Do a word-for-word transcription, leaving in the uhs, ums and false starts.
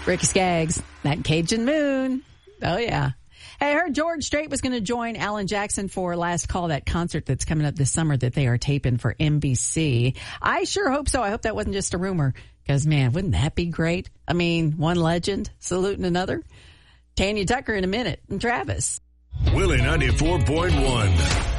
Ricky Skaggs, that Cajun Moon. Oh, yeah. Hey, I heard George Strait was going to join Alan Jackson for Last Call, that concert that's coming up this summer that they are taping for N B C. I sure hope so. I hope that wasn't just a rumor because, man, wouldn't that be great? I mean, one legend saluting another. Tanya Tucker in a minute and Travis. Willie ninety-four point one.